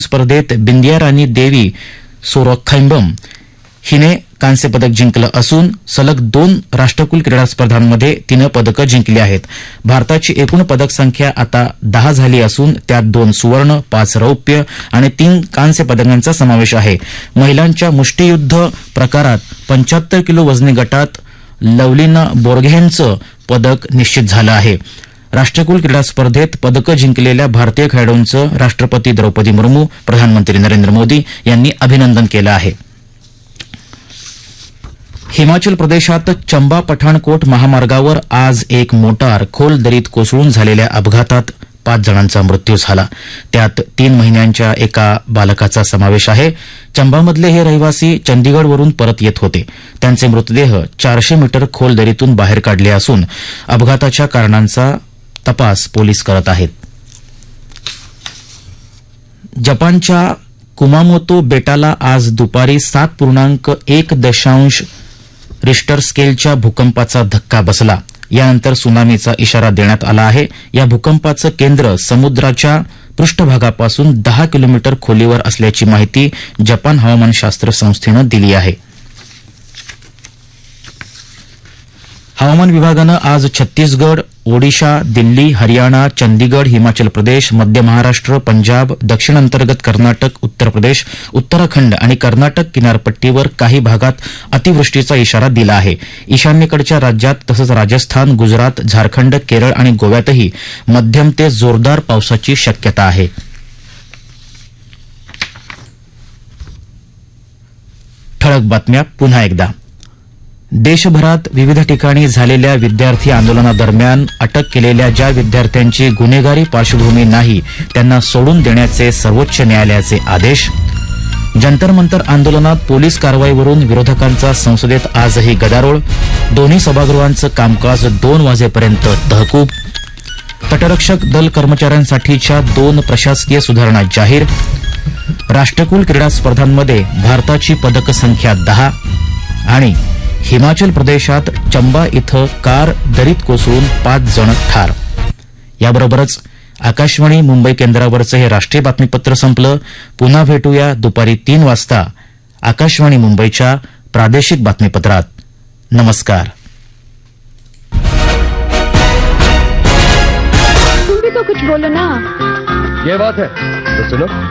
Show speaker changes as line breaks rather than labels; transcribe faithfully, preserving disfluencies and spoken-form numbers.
स्पर्धेत बिंदिया राणी देवी सोरखैंबम हिने कांस्य पदक जिंकलं असून सलग दोन राष्ट्रकुल क्रीडा स्पर्धांमध्ये तिनं पदकं जिंकली आहेत. भारताची एकूण पदक संख्या आता दहा झाली असून त्यात दोन सुवर्ण, पाच रौप्य आणि तीन कांस्य पदकांचा समावेश आहे. महिलांच्या मुष्टियुद्ध प्रकारात पंच्याहत्तर किलो वजनी गटात लवलिना बोर्गोहेनचं पदक निश्चित झालं आहे. राष्ट्रकुल क्रीडा स्पर्धेत पदकं जिंकलेल्या भारतीय खेळाडूंचं राष्ट्रपती द्रौपदी मुर्मू, प्रधानमंत्री नरेंद्र मोदी यांनी अभिनंदन केलं आहे. हिमाचल प्रदेशात चंबा पठाणकोट महामार्गावर आज एक मोटार खोल दरीत कोसळून झालेल्या अपघातात पाच जणांचा मृत्यू झाला. त्यात तीन महिन्यांच्या एका बालकाचा समावेश आहे. चंबामधले हे रहिवासी चंदीगडवरून परत येत होते. त्यांचे मृतदेह चारशे मीटर खोल दरीतून बाहेर काढले असून अपघाताच्या कारणांचा तपास पोलीस करत आहेत. जपानच्या कुमामोतो बेटाला आज दुपारी सात पूर्णांक एक दशांश रिश्टर स्केलच्या भूकंपाचा धक्का बसला. यानंतर सुनामीचा इशारा देण्यात आला आहे. या भूकंपाचं केंद्र समुद्राच्या पृष्ठभागापासून दहा किलोमीटर खोलीवर असल्याची माहिती जपान हवामानशास्त्र संस्थेनं दिली आहे. हवामान विभागानं आज छत्तीसगड, ओडिशा, दिल्ली, हरियाणा, चंदीगड, हिमाचल प्रदेश, मध्य महाराष्ट्र, पंजाब, दक्षिण अंतर्गत कर्नाटक, उत्तर प्रदेश, उत्तराखंड आणि कर्नाटक किनारपट्टीवर काही भागात अतिवृष्टीचा इशारा दिला आहे. ईशान्येकडच्या राज्यात तसंच राजस्थान, गुजरात, झारखंड, केरळ आणि गोव्यातही मध्यम ते जोरदार पावसाची शक्यता आहे. ठळक बातम्या पुन्हा एकदा. देशभरात विविध ठिकाणी झालेल्या विद्यार्थी आंदोलनादरम्यान अटक केलेल्या ज्या विद्यार्थ्यांची गुन्हेगारी पार्श्वभूमी नाही त्यांना सोडून देण्याचे सर्वोच्च न्यायालयाचे आदेश. जंतर मंतर आंदोलनात पोलीस कारवाईवरून विरोधकांचा संसदेत आजही गदारोळ. दोन्ही सभागृहांचं कामकाज दोन वाजेपर्यंत तहकूब. तटरक्षक दल कर्मचाऱ्यांसाठीच्या दोन प्रशासकीय सुधारणा जाहीर. राष्ट्रकुल क्रीडा स्पर्धांमध्ये भारताची पदक संख्या दहा. आणि हिमाचल प्रदेशात चंबा इथं कार दरीत कोसळून पाच जण ठार. याबरोबरच आकाशवाणी मुंबई केंद्रावरचं हे राष्ट्रीय बातमीपत्र संपलं. पुन्हा भेटूया दुपारी तीन वाजता आकाशवाणी मुंबईच्या प्रादेशिक बातमीपत्रात. नमस्कार.
तुम भी तो कुछ बोलो ना.
ये बात है तो सुनो.